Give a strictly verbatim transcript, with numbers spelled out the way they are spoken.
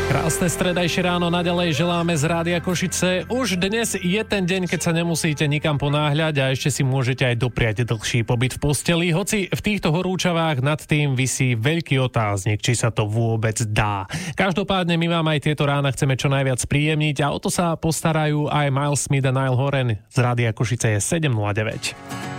Krásne stredajšie ráno naďalej želáme z Rádia Košice. Už dnes je ten deň, keď sa nemusíte nikam ponáhľať a ešte si môžete aj dopriať dlhší pobyt v posteli. Hoci v týchto horúčavách nad tým visí veľký otáznik, či sa to vôbec dá. Každopádne my vám aj tieto rána chceme čo najviac príjemniť a o to sa postarajú aj Miles Smith a Niall Horan. Z Rádia Košice je sedem nula deväť.